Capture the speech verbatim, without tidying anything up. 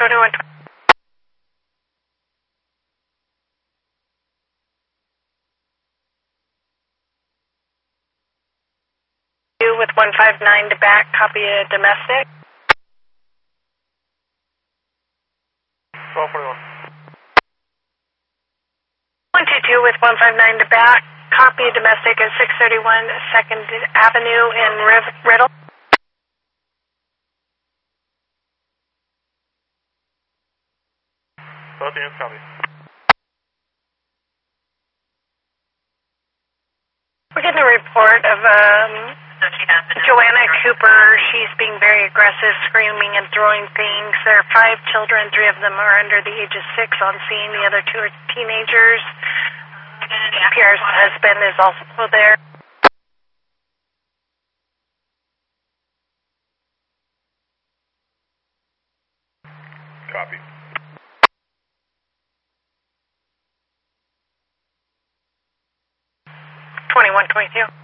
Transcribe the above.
twenty-one twenty-two with one five nine to back, copy a domestic. twelve forty-one. one two two with one five nine to back, copy a domestic at six thirty-one second Avenue in Riv- Riddle. Both units copy. We're getting a report of um, Joanna Cooper. She's being very aggressive, screaming and throwing things. There are five children. Three of them are under the age of six on scene. The other two are teenagers. Pierre's husband is also there. Copy. twenty-one twenty-two.